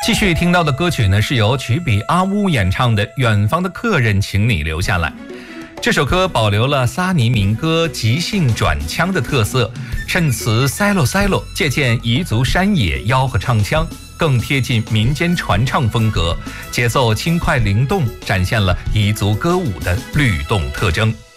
继续听到的歌曲呢，是由曲笔阿乌演唱的《远方的客人，请你留下来》。这首歌保留了撒尼民歌即兴转腔的特色，衬词塞落塞落，借鉴彝族山野吆喝唱腔，更贴近民间传唱风格，节奏轻快灵动，展现了彝族歌舞的律动特征。